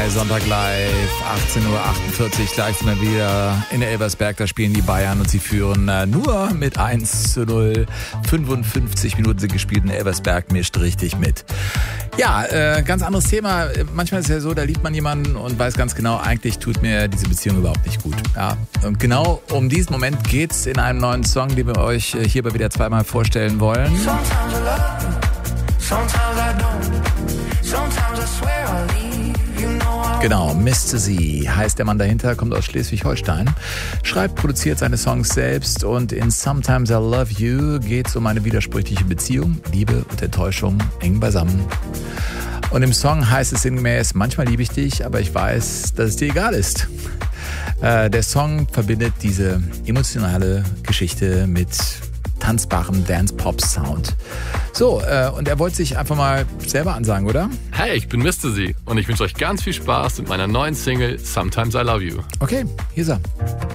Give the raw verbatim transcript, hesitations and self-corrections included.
Sonntag live, achtzehn Uhr achtundvierzig, gleich sind wir wieder in Elversberg, da spielen die Bayern und sie führen äh, nur mit eins zu null. fünfundfünfzig Minuten sind gespielt und Elversberg mischt richtig mit. Ja, äh, ganz anderes Thema. Manchmal ist es ja so, da liebt man jemanden und weiß ganz genau, eigentlich tut mir diese Beziehung überhaupt nicht gut. Ja, und genau um diesen Moment geht's in einem neuen Song, den wir euch hierbei wieder zweimal vorstellen wollen. Sometimes I love you, sometimes I don't, sometimes I swear I'll leave. Genau, Mister Z heißt der Mann dahinter, kommt aus Schleswig-Holstein, schreibt, produziert seine Songs selbst und in Sometimes I Love You geht es um eine widersprüchliche Beziehung, Liebe und Enttäuschung eng beisammen. Und im Song heißt es sinngemäß, manchmal liebe ich dich, aber ich weiß, dass es dir egal ist. Äh, der Song verbindet diese emotionale Geschichte mit tanzbarem Dance-Pop-Sound. So, äh, und er wollte sich einfach mal selber ansagen, oder? Hey, ich bin Mister Z und ich wünsche euch ganz viel Spaß mit meiner neuen Single Sometimes I Love You. Okay, hier ist er.